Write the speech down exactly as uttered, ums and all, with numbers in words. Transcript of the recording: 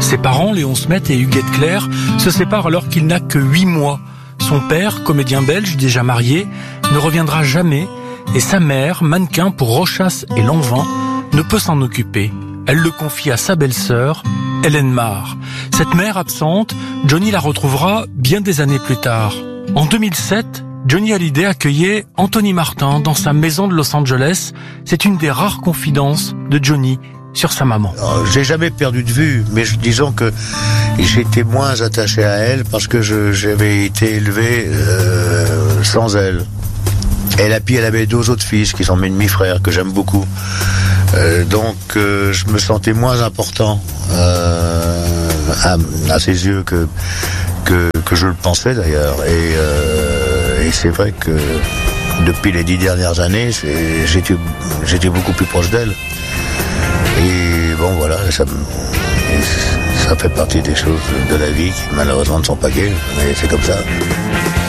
Ses parents, Léon Smet et Huguette Claire, se séparent alors qu'il n'a que huit mois. Son père, comédien belge déjà marié, ne reviendra jamais et sa mère, mannequin pour Rochas et Lanvin, ne peut s'en occuper. Elle le confie à sa belle-sœur, Hélène Marr. Cette mère absente, Johnny la retrouvera bien des années plus tard. En deux mille sept, Johnny Hallyday accueillait Anthony Martin dans sa maison de Los Angeles. C'est une des rares confidences de Johnny sur sa maman. Alors, j'ai jamais perdu de vue, mais je, disons que j'étais moins attaché à elle parce que je, j'avais été élevé euh, sans elle. Elle a puis elle avait deux autres fils qui sont mes demi-frères que j'aime beaucoup. Euh, donc euh, je me sentais moins important euh, à, à ses yeux que, que que je le pensais d'ailleurs. Et, euh, et c'est vrai que depuis les dix dernières années, c'est, j'étais j'étais beaucoup plus proche d'elle. Et bon voilà, ça, ça fait partie des choses de la vie qui malheureusement ne sont pas gaies, mais c'est comme ça.